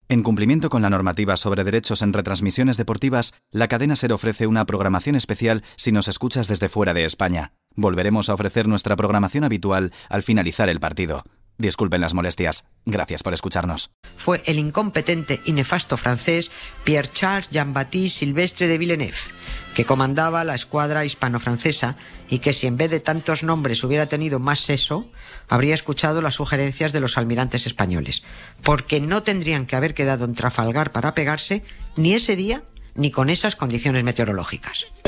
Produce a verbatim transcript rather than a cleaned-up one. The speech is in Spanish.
En cumplimiento con la normativa sobre derechos en retransmisiones deportivas, la cadena SER ofrece una programación especial si nos escuchas desde fuera de España. Volveremos a ofrecer nuestra programación habitual al finalizar el partido. Disculpen las molestias. Gracias por escucharnos. Fue el incompetente y nefasto francés Pierre-Charles Jean-Baptiste Silvestre de Villeneuve, que comandaba la escuadra hispano-francesa y que si en vez de tantos nombres hubiera tenido más seso, habría escuchado las sugerencias de los almirantes españoles, porque no tendrían que haber quedado en Trafalgar para pegarse ni ese día ni con esas condiciones meteorológicas.